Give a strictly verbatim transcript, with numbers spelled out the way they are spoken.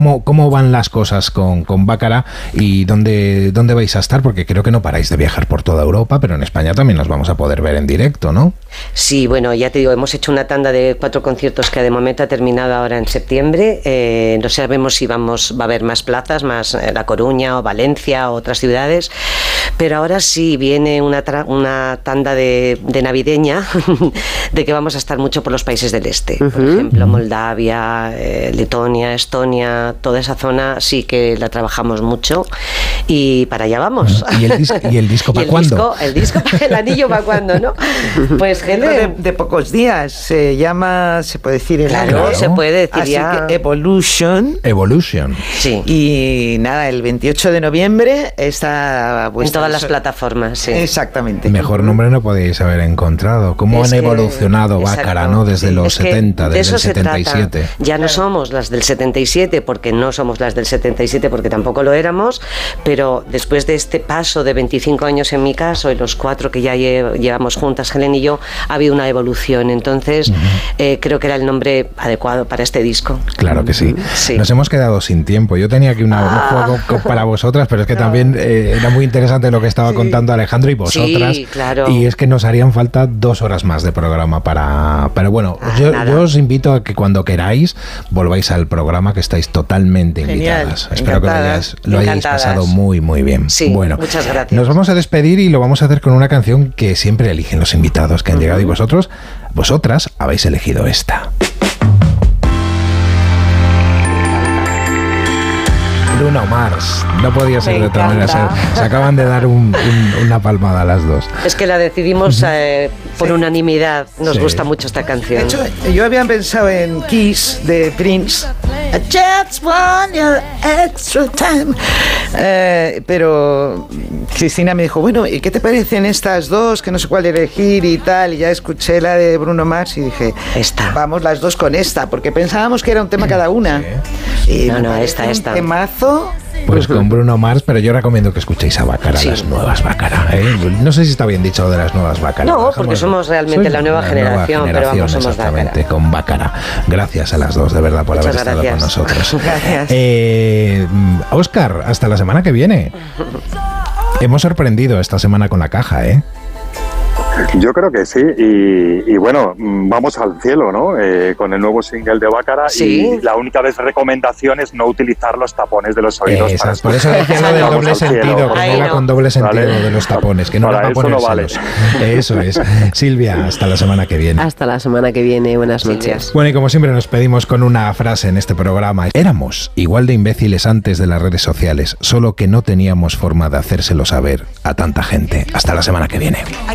¿Cómo, cómo van las cosas con, con Bácara y dónde, dónde vais a estar? Porque creo que no paráis de viajar por toda Europa, pero en España también nos vamos a poder ver en directo, ¿no? Sí, bueno, ya te digo, hemos hecho una tanda de cuatro conciertos que de momento ha terminado ahora en septiembre. Eh, no sabemos si vamos, va a haber más plazas, más eh, La Coruña o Valencia o otras ciudades, pero ahora sí viene una, tra- una tanda de, de navideña de que vamos a estar mucho por los países del este. Uh-huh. Por ejemplo, Moldavia, eh, Letonia, Estonia, toda esa zona sí que la trabajamos mucho y para allá vamos. ¿Y el, dis- y el disco para cuándo? El disco, el disco, el anillo para cuándo, ¿no? Pues gente de, de pocos días, se llama, se puede decir el claro, año. se puede decir Así ya. que Evolution. Evolution. Sí. Y nada, el veintiocho de noviembre está en todas las plataformas, sí. Exactamente. Mejor nombre no podéis haber encontrado. ¿Cómo es han que, evolucionado Bácara, ¿no? Desde sí, los setenta, de desde el setenta y siete. Ya no somos las del setenta y siete, porque no somos las del setenta y siete, porque tampoco lo éramos, pero después de este paso de veinticinco años en mi caso y los cuatro que ya lle- llevamos juntas, Helen y yo, ha habido una evolución. Entonces, uh-huh. eh, creo que era el nombre adecuado para este disco. Claro que sí. sí. Nos hemos quedado sin tiempo. Yo tenía aquí una, ah. un juego para vosotras, pero es que no. también eh, era muy interesante lo que estaba sí. contando Alejandro y vosotras. Sí, claro. Y es que nos harían falta dos horas más de programa para... Pero bueno, ah, yo, yo os invito a que cuando queráis volváis al programa, que estáis totalmente Genial. invitadas. Espero Encantadas. que lo hayáis, lo hayáis pasado muy, muy bien. Sí, bueno, muchas gracias. Nos vamos a despedir y lo vamos a hacer con una canción que siempre eligen los invitados que han uh-huh. llegado y vosotros, vosotras habéis elegido esta. Bruno Mars, no podía ser de otra manera. Se, se acaban de dar un, un, una palmada a las dos. Es que la decidimos eh, por sí. unanimidad. Nos sí. gusta mucho esta canción. De hecho, yo había pensado en Kiss de Prince. I just want your extra time. Eh, pero Cristina me dijo, bueno, ¿y qué te parecen estas dos? Que no sé cuál elegir y tal. Y ya escuché la de Bruno Mars y dije, esta. Vamos las dos con esta, porque pensábamos que era un tema cada una. Sí. Y no, no, esta, esta. Un temazo. Pues con Bruno Mars, pero yo recomiendo que escuchéis a Bácara, sí. las nuevas Bácara, ¿eh? No sé si está bien dicho de las nuevas Bácara. No, Dejamos, porque somos realmente la nueva, la generación, nueva generación, pero vamos, somos exactamente, Bácara. Con Bácara. Gracias a las dos, de verdad, por Muchas haber gracias. estado con nosotros. Gracias. Eh, Óscar, hasta la semana que viene. Hemos sorprendido esta semana con la caja, ¿eh? Yo creo que sí, y, y bueno, vamos al cielo, ¿no? Eh, con el nuevo single de Bácara, ¿Sí? y la única vez recomendación es no utilizar los tapones de los oídos. Para por eso decía lo del doble sentido, cielo, que no va con doble sentido ¿vale? De los tapones, que no para era para eso ponérselos. No vale. Eso es. Silvia, hasta la semana que viene. Hasta la semana que viene, buenas noches. Bueno, y como siempre nos pedimos con una frase en este programa. Éramos igual de imbéciles antes de las redes sociales, solo que no teníamos forma de hacérselo saber a tanta gente. Hasta la semana que viene.